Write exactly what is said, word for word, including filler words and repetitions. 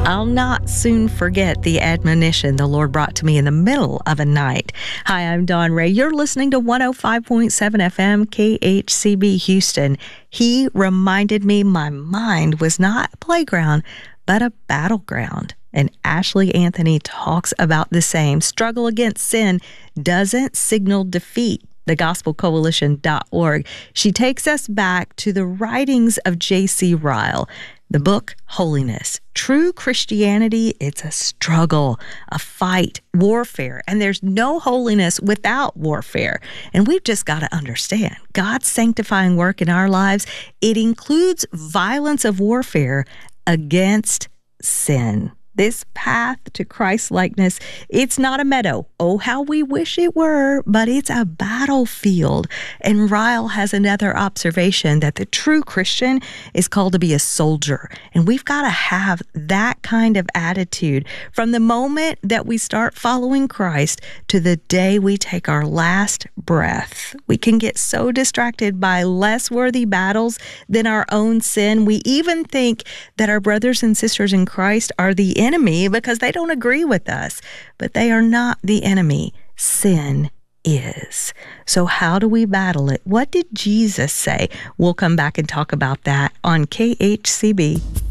I'll not soon forget the admonition the Lord brought to me in the middle of a night. Hi, I'm Dawn Ray. You're listening to one oh five point seven F M K H C B Houston. He reminded me my mind was not a playground, but a battleground. And Ashley Anthony talks about the same. Struggle against sin doesn't signal defeat. the gospel coalition dot org. She takes us back to the writings of J C Ryle. The book, Holiness. True Christianity, it's a struggle, a fight, warfare, and there's no holiness without warfare. And we've just got to understand God's sanctifying work in our lives, it includes violence of warfare against sin. This path to Christ-likeness, it's not a meadow. Oh, how we wish it were, but it's a battlefield. And Ryle has another observation that the true Christian is called to be a soldier. And we've got to have that kind of attitude from the moment that we start following Christ to the day we take our last breath. We can get so distracted by less worthy battles than our own sin. We even think that our brothers and sisters in Christ are the enemy because they don't agree with us, but they are not the enemy. Sin is. So how do we battle it? What did Jesus say? We'll come back and talk about that on K H C B.